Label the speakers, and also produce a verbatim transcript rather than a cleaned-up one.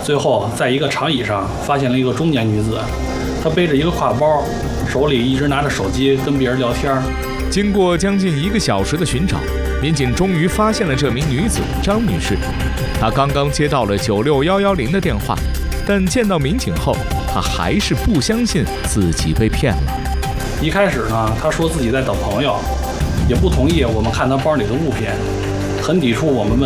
Speaker 1: 最后在一个长椅上发现了一个中年女子，她背着一个挎包，手里一直拿着手机跟别人聊天。
Speaker 2: 经过将近一个小时的寻找，民警终于发现了这名女子张女士。她刚刚接到了九六一一零的电话，但见到民警后，她还是不相信自己被骗了。
Speaker 1: 一开始呢，她说自己在等朋友，也不同意我们看她包里的物品，很抵触我们问